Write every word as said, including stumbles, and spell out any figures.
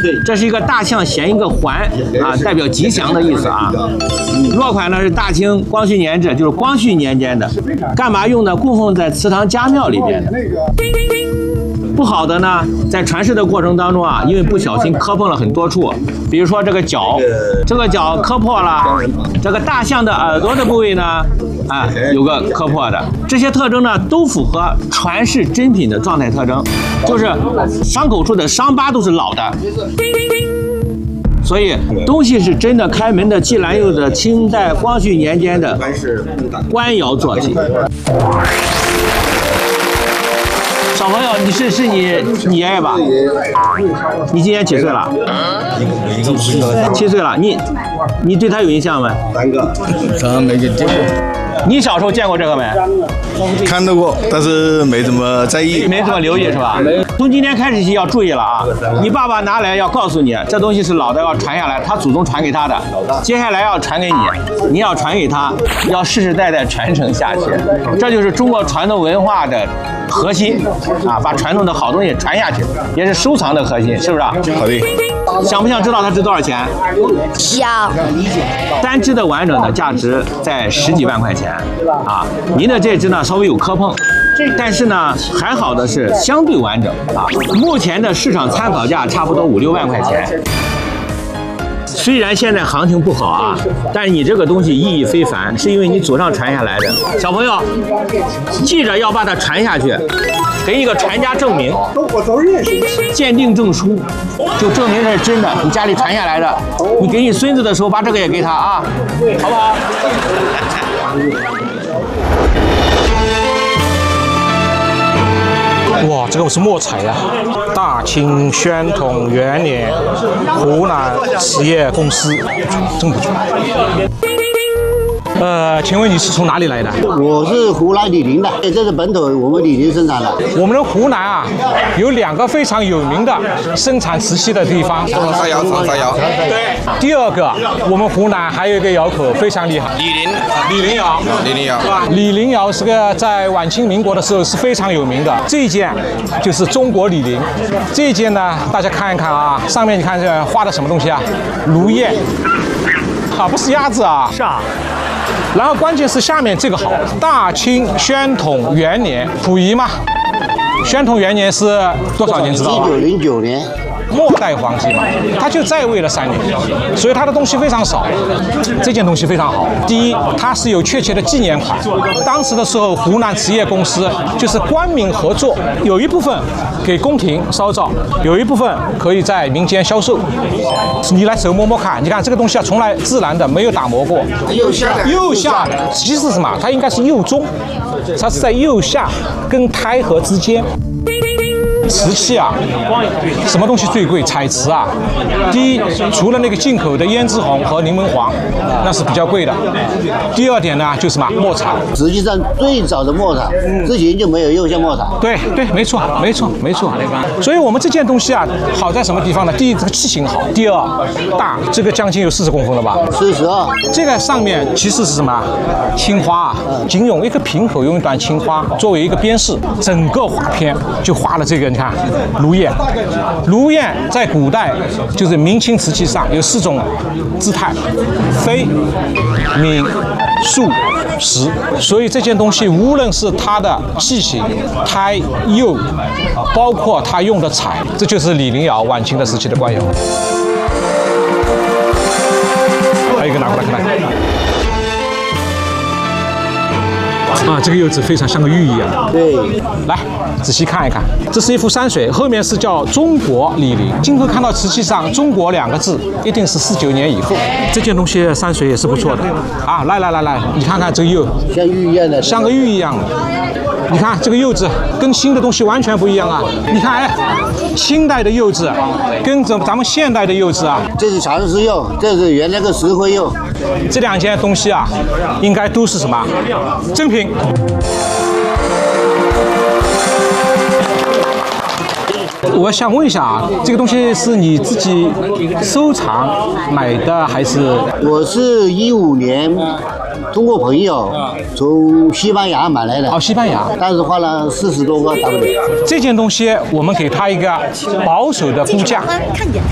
这是一个大象衔一个环啊，代表吉祥的意思啊。落款呢是大清光绪年制，就是光绪年间的，干嘛用的？供奉在祠堂家庙里边的。不好的呢，在传世的过程当中啊，因为不小心磕碰了很多处，比如说这个角，这个角磕破了，这个大象的耳朵的部位呢，啊，有个磕破的，这些特征呢都符合传世真品的状态特征，就是伤口处的伤疤都是老的。所以东西是真的，开门的季兰釉的清代光绪年间的官窑做品。小朋友，你是是你你爷爷吧？你今年几岁了？七岁了。你你对他有印象没？ 三个，他没给见过。 你小时候见过这个没？ 看到过，但是没怎么在意， 没怎么留意是吧？从今天开始起要注意了啊！你爸爸拿来要告诉你，这东西是老的，要传下来，他祖宗传给他的，接下来要传给你，你要传给他，要世世代代传承下去。这就是中国传统文化的核心啊！把传统的好东西传下去，也是收藏的核心，是不是？ 好的。 想不想知道它值多少钱？ 想。 单只的完整的价值在十几万块钱啊！您的这只呢稍微有磕碰，但是呢还好的是相对完整啊。目前的市场参考价差不多五六万块钱。虽然现在行情不好啊，但是你这个东西意义非凡，是因为你祖上传下来的。小朋友，记着要把它传下去，给你个传家证明，鉴定证书，就证明这是真的，你家里传下来的。你给你孙子的时候，把这个也给他啊，好不好？ 哇，这个是墨彩呀、啊！大清宣统元年，湖南瓷业公司，真不错。呃，请问你是从哪里来的？ 我是湖南醴陵的，这是本土我们醴陵生产的。 我们的湖南啊，有两个非常有名的生产瓷器的地方。 长沙窑，长沙窑。 对。第二个，我们湖南还有一个窑口非常厉害， 醴陵， 醴陵窑。 醴陵窑。 醴陵窑是个在晚清民国的时候是非常有名的。这一件就是中国醴陵。这一件呢，大家看一看啊，上面你看这画的什么东西啊？芦叶。啊，不是鸭子啊。是啊。然后关键是下面这个好，大清宣统元年，溥仪嘛。宣统元年是多少年？知道吗？ 一九零九年。 末代皇帝嘛，他就在位了三年，所以他的东西非常少。这件东西非常好。第一，它是有确切的纪念款。当时的时候，湖南瓷业公司就是官民合作，有一部分给宫廷烧造，有一部分可以在民间销售。你来手摸摸看，你看这个东西啊，从来自然的没有打磨过。 右下的， 右下的，其实是什么？它应该是右中，它是在右下跟胎核之间。瓷器啊，什么东西最贵？彩瓷啊，第一，除了那个进口的胭脂红和柠檬黄，那是比较贵的。第二点呢，就是什么墨彩。 实际上最早的墨彩，之前就没有釉下墨彩。 对对，没错没错没错。所以我们这件东西啊，好在什么地方呢？第一，这个器型好；第二，大，这个将近有四十公分了吧？ 四十二。 这个上面其实是什么？青花啊，仅用一个瓶口，用一段青花作为一个边饰，整个画片就画了这个。你看，芦叶，芦叶在古代就是明清瓷器上有四种姿态：飞、敏、竖、实。所以这件东西无论是它的器型、胎、釉，包括它用的彩，这就是醴陵窑晚清的时期的官窑。还有一个拿过来看看。啊，这个釉质非常像个玉一样。 对， 来仔细看一看，这是一幅山水，后面是叫中国醴陵。今后看到瓷器上“中国”两个字，一定是四九年以后。这件东西山水也是不错的啊！来来来来，你看看这个釉， 像玉一样的， 像个玉一样的。你看这个釉质跟新的东西完全不一样啊！你看，哎，清代的釉质跟咱咱们现代的釉质啊， 这是常识釉，这是原来个石灰釉。 这两件东西啊，应该都是什么正品。我想问一下啊，这个东西是你自己收藏买的还是？ 我是一五年通过朋友从西班牙买来的。 哦，西班牙， 但是花了四十多个 W。 这件东西我们给它一个保守的估价。